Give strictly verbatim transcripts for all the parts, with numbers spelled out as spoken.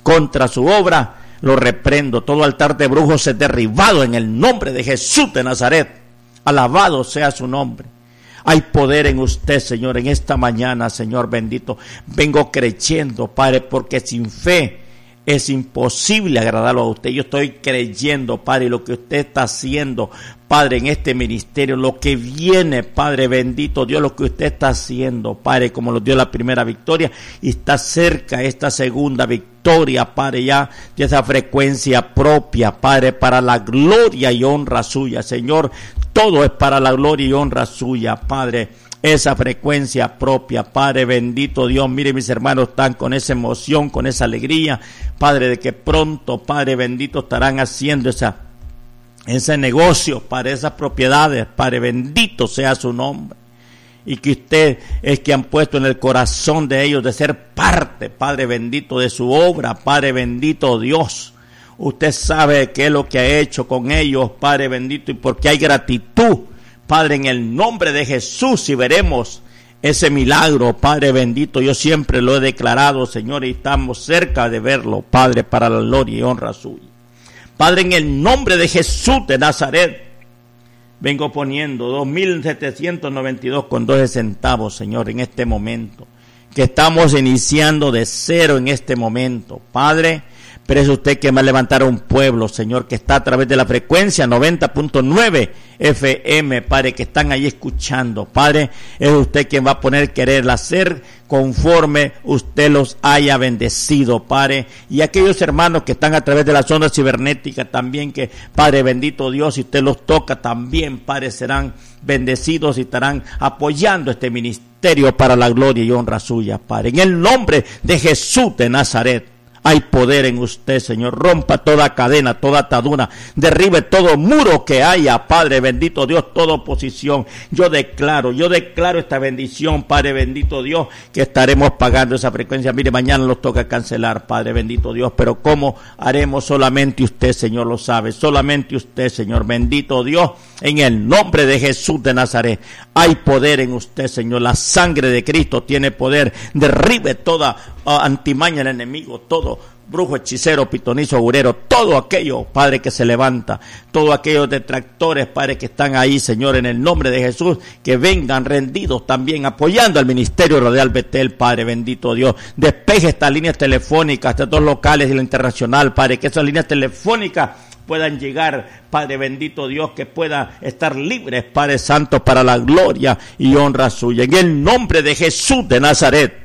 contra su obra, lo reprendo. Todo altar de brujos es derribado en el nombre de Jesús de Nazaret. Alabado sea su nombre. Hay poder en usted, Señor, en esta mañana, Señor bendito. Vengo creyendo, Padre, porque sin fe es imposible agradarlo a usted. Yo estoy creyendo, Padre, lo que usted está haciendo, Padre, en este ministerio, lo que viene, Padre bendito Dios, lo que usted está haciendo, Padre, como lo dio la primera victoria, y está cerca esta segunda victoria, Padre, ya de esa frecuencia propia, Padre, para la gloria y honra suya, Señor. Todo es para la gloria y honra suya, Padre. Esa frecuencia propia, Padre bendito Dios. Mire, mis hermanos están con esa emoción, con esa alegría, Padre, de que pronto, Padre bendito, estarán haciendo esa, ese negocio para esas propiedades. Padre bendito sea su nombre. Y que usted es que han puesto en el corazón de ellos de ser parte, Padre bendito, de su obra, Padre bendito Dios. Usted sabe qué es lo que ha hecho con ellos, Padre bendito, y porque hay gratitud, Padre, en el nombre de Jesús, y veremos ese milagro, Padre bendito. Yo siempre lo he declarado, Señor, y estamos cerca de verlo, Padre, para la gloria y honra suya. Padre, en el nombre de Jesús de Nazaret, vengo poniendo dos mil setecientos noventa y dos con doce centavos, Señor, en este momento, que estamos iniciando de cero en este momento, Padre. Pero es usted quien va a levantar a un pueblo, Señor, que está a través de la frecuencia noventa punto nueve F M, Padre, que están ahí escuchando. Padre, es usted quien va a poner querer hacer conforme usted los haya bendecido, Padre. Y aquellos hermanos que están a través de las ondas cibernéticas también, que, Padre bendito Dios, si usted los toca también, Padre, serán bendecidos y estarán apoyando este ministerio para la gloria y honra suya, Padre. En el nombre de Jesús de Nazaret. Hay poder en usted, Señor. Rompa toda cadena, toda atadura. Derribe todo muro que haya, Padre bendito Dios, toda oposición. Yo declaro, yo declaro esta bendición, Padre bendito Dios, que estaremos pagando esa frecuencia. Mire, mañana nos toca cancelar, Padre bendito Dios. Pero ¿cómo haremos? Solamente usted, Señor, lo sabe. Solamente usted, Señor, bendito Dios. En el nombre de Jesús de Nazaret. Hay poder en usted, Señor. La sangre de Cristo tiene poder. Derribe toda uh, antimaña del enemigo, todo brujo, hechicero, pitonizo, agurero, todo aquello, Padre, que se levanta, todos aquellos detractores, Padre, que están ahí, Señor, en el nombre de Jesús, que vengan rendidos también, apoyando al ministerio Radial Betel, Padre bendito Dios. Despeje estas líneas telefónicas, de todos los locales y la internacional, Padre, que esas líneas telefónicas puedan llegar, Padre bendito Dios, que pueda estar libres, Padre Santo, para la gloria y honra suya. En el nombre de Jesús de Nazaret.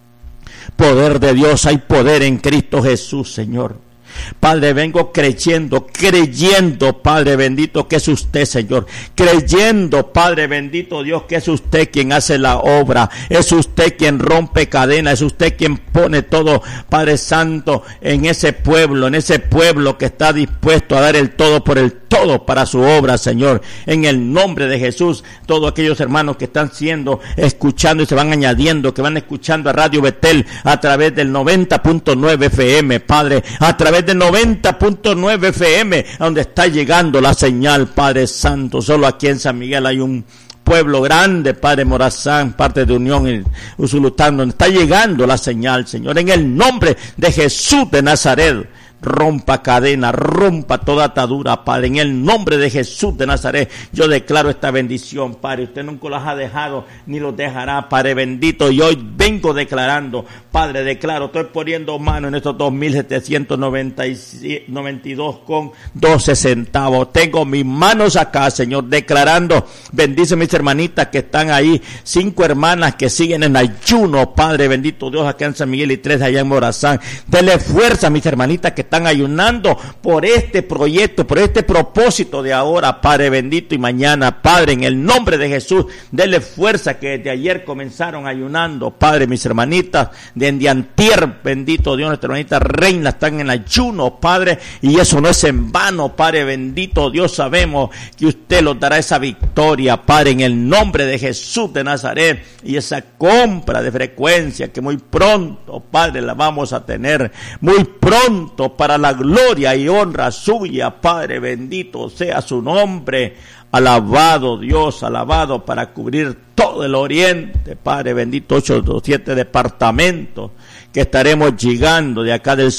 Poder de Dios, hay poder en Cristo Jesús, Señor. Padre, vengo creyendo, creyendo, Padre bendito, que es usted, Señor. Creyendo, Padre bendito Dios, que es usted quien hace la obra. Es usted quien rompe cadenas. Es usted quien pone todo, Padre Santo, en ese pueblo, en ese pueblo que está dispuesto a dar el todo por el todo para su obra, Señor. En el nombre de Jesús, todos aquellos hermanos que están siendo, escuchando y se van añadiendo, que van escuchando a Radio Betel a través del noventa punto nueve F M, Padre, a través del noventa punto nueve F M, donde está llegando la señal, Padre Santo. Solo aquí en San Miguel hay un pueblo grande, Padre Morazán, parte de Unión y Usulután, donde está llegando la señal, Señor. En el nombre de Jesús de Nazaret, rompa cadena, rompa toda atadura, Padre, en el nombre de Jesús de Nazaret. Yo declaro esta bendición, Padre. Usted nunca los ha dejado ni los dejará, Padre bendito. Y hoy vengo declarando, Padre, declaro, estoy poniendo mano en estos dos mil setecientos noventa y dos con doce centavos. Tengo mis manos acá, Señor, declarando. Bendice mis hermanitas que están ahí, cinco hermanas que siguen en ayuno, Padre bendito Dios, acá en San Miguel y tres allá en Morazán. Dele fuerza a mis hermanitas que están ayunando por este proyecto, por este propósito de ahora, Padre bendito, y mañana, Padre, en el nombre de Jesús, denle fuerza que desde ayer comenzaron ayunando, Padre, mis hermanitas, de antier, bendito Dios, nuestra hermanita Reina, están en ayuno, Padre, y eso no es en vano, Padre bendito Dios, sabemos que usted los dará esa victoria, Padre, en el nombre de Jesús de Nazaret, y esa compra de frecuencia que muy pronto, Padre, la vamos a tener, muy pronto, para la gloria y honra suya, Padre bendito sea su nombre. Alabado Dios, alabado para cubrir todo el oriente, Padre bendito, ocho o siete departamentos que estaremos llegando de acá del